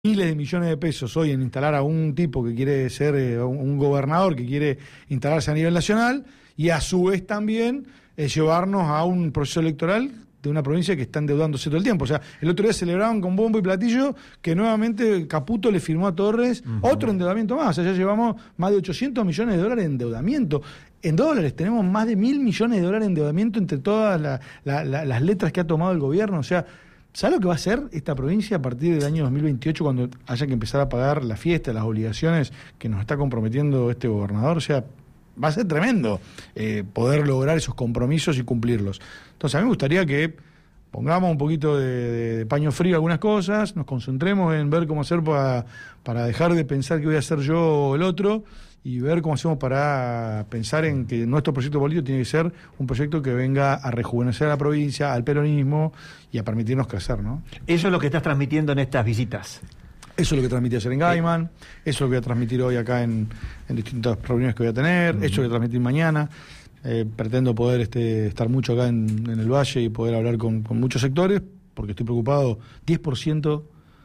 miles de millones de pesos hoy en instalar a un tipo que quiere ser un gobernador que quiere instalarse a nivel nacional y a su vez también llevarnos a un proceso electoral de una provincia que está endeudándose todo el tiempo. O sea, el otro día celebraban con bombo y platillo que nuevamente Caputo le firmó a Torres otro endeudamiento más. O sea, ya llevamos más de 800 millones de dólares de endeudamiento. En dólares tenemos más de 1.000 millones de dólares de endeudamiento entre todas las letras que ha tomado el gobierno. O sea, ¿sabes lo que va a hacer esta provincia a partir del año 2028 cuando haya que empezar a pagar la fiesta, las obligaciones que nos está comprometiendo este gobernador? O sea, va a ser tremendo poder lograr esos compromisos y cumplirlos. Entonces a mí me gustaría que pongamos un poquito de paño frío a algunas cosas, nos concentremos en ver cómo hacer para dejar de pensar que voy a hacer yo o el otro y ver cómo hacemos para pensar en que nuestro proyecto político tiene que ser un proyecto que venga a rejuvenecer a la provincia, al peronismo y a permitirnos crecer, ¿no? Eso es lo que estás transmitiendo en estas visitas. Eso es lo que transmití ayer en Gaiman, eso es lo que voy a transmitir hoy acá en distintas reuniones que voy a tener, eso es lo que voy a transmitir mañana. Pretendo poder estar mucho acá en el Valle y poder hablar con muchos sectores, porque estoy preocupado. 10%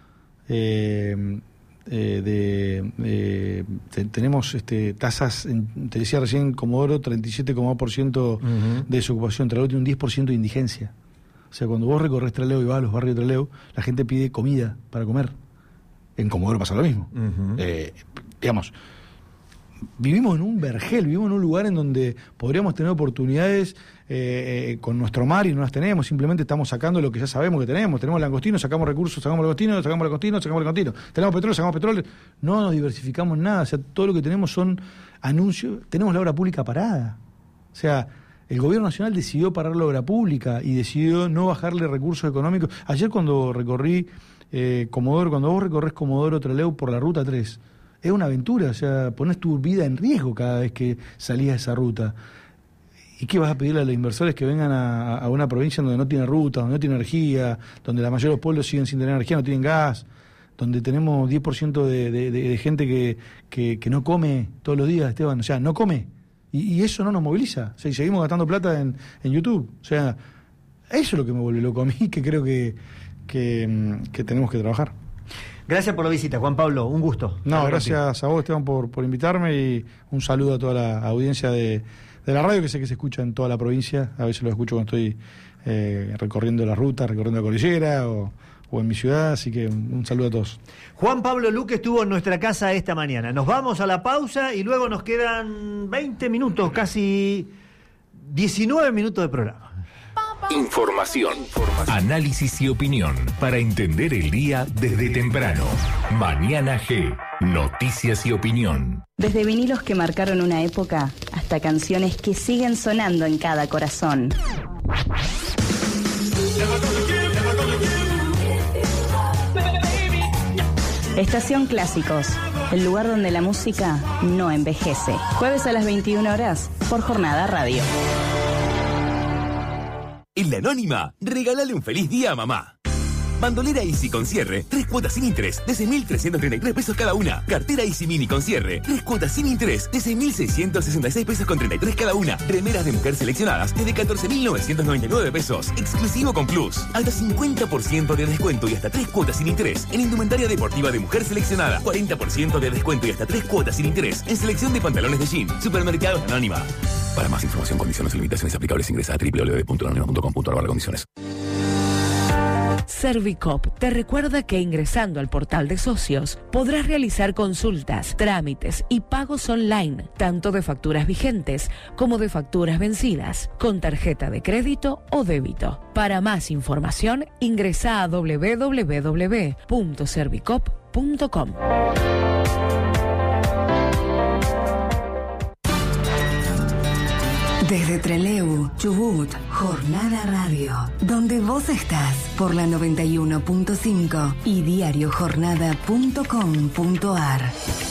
tenemos tasas, te decía recién Comodoro, 37,2% de desocupación. Trelew tiene un 10% de indigencia. O sea, cuando vos recorres Trelew y vas a los barrios de Trelew, la gente pide comida para comer. En Comodoro pasa lo mismo. Digamos, vivimos en un vergel, vivimos en un lugar en donde podríamos tener oportunidades con nuestro mar y no las tenemos, simplemente estamos sacando lo que ya sabemos que tenemos. Tenemos langostinos, sacamos recursos, sacamos langostinos, sacamos langostinos, sacamos langostinos. Tenemos petróleo, sacamos petróleo. No nos diversificamos nada, o sea, todo lo que tenemos son anuncios. Tenemos la obra pública parada. O sea, el gobierno nacional decidió parar la obra pública y decidió no bajarle recursos económicos. Ayer cuando recorrí Comodoro, cuando vos recorres Comodoro Trelew por la ruta 3, es una aventura, o sea, pones tu vida en riesgo cada vez que salís a esa ruta. ¿Y qué vas a pedirle a los inversores que vengan a una provincia donde no tiene ruta, donde no tiene energía, donde la mayoría de los pueblos siguen sin tener energía, no tienen gas, donde tenemos 10% de gente que no come todos los días, Esteban? O sea, no come. Y eso no nos moviliza. O sea, y seguimos gastando plata en YouTube. O sea, eso es lo que me vuelve loco a mí, que creo que tenemos que trabajar. Gracias por la visita, Juan Pablo, un gusto. No, gracias a vos, Esteban, por invitarme, y un saludo a toda la audiencia de la radio, que sé que se escucha en toda la provincia. A veces lo escucho cuando estoy recorriendo la ruta, recorriendo la cordillera o en mi ciudad, así que un saludo a todos. Juan Pablo Luque estuvo en nuestra casa esta mañana. Nos vamos a la pausa y luego nos quedan 20 minutos, casi 19 minutos de programa. Información, análisis y opinión para entender el día desde temprano. Mañana G, noticias y opinión. Desde vinilos que marcaron una época hasta canciones que siguen sonando en cada corazón. Estación Clásicos, el lugar donde la música no envejece. Jueves a las 21 horas por Jornada Radio. En La Anónima, regálale un feliz día a mamá. Bandolera Easy con cierre, 3 cuotas sin interés de 6.333 pesos cada una. Cartera Easy Mini con cierre, 3 cuotas sin interés de 6.666 pesos con 33 cada una. Remeras de mujer seleccionadas desde 14.999 pesos. Exclusivo con Plus. Hasta 50% de descuento y hasta 3 cuotas sin interés en indumentaria deportiva de mujer seleccionada. 40% de descuento y hasta 3 cuotas sin interés en selección de pantalones de jean. Supermercados Anónima. Para más información, condiciones y limitaciones aplicables, ingresa a www.anonima.com.ar/condiciones. Servicop te recuerda que ingresando al portal de socios podrás realizar consultas, trámites y pagos online, tanto de facturas vigentes como de facturas vencidas, con tarjeta de crédito o débito. Para más información, ingresa a www.servicop.com. Desde Trelew, Chubut, Jornada Radio, donde vos estás, por la 91.5 y diariojornada.com.ar.